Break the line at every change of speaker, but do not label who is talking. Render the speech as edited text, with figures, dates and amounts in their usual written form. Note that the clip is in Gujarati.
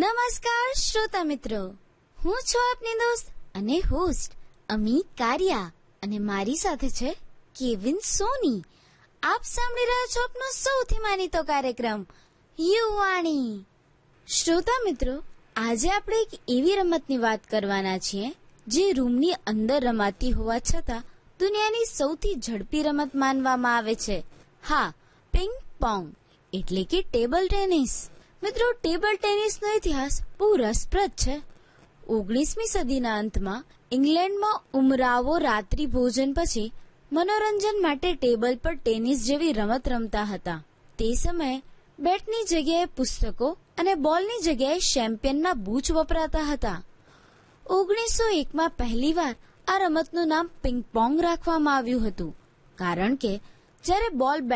નમસ્કાર શ્રોતા મિત્રો, હું છું આપની દોસ્ત અને હોસ્ટ અમી કારિયા અને મારી સાથે છે કેવિન સોની. આપ સાંભળી રહ્યા છો આપનો સૌથી માનીતો કાર્યક્રમ યુવાણી. શ્રોતા મિત્રો, આજે આપણે એક એવી રમતની વાત કરવાના છીએ જે રૂમની અંદર રમાતી હોવા છતાં દુનિયાની સૌથી ઝડપી રમત માનવામાં આવે છે. હા, પિંગ પોંગ એટલે કે ટેબલ ટેનિસ. મિત્રો, ટેબલ ટેનિસનો ઇતિહાસ બહુ રસપ્રદ છે. 19મી સદીના અંતમાં ઇંગ્લેન્ડમાં ઉમરાવો રાત્રિ ભોજન પછી મનોરંજન માટે ટેબલ પર ટેનિસ જેવી રમત રમતા હતા. તે સમયે બેટની જગ્યાએ પુસ્તકો અને બોલની જગ્યાએ શેમ્પેનના બૂચ વપરાતા હતા. 1901માં પહેલીવાર આ રમતનું નામ પિંગ પોંગ રાખવામાં આવ્યું હતું, કારણ કે જ્યારે બોલ